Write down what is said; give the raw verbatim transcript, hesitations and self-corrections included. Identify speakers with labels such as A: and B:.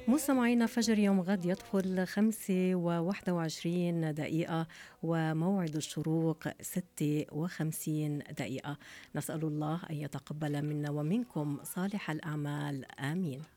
A: مستمعينا، فجر يوم غد يدخل خمسة وواحدة وعشرين دقيقة، وموعد الشروق ستة وخمسين دقيقة. نسأل الله أن يتقبل منا ومنكم صالح الأعمال، آمين.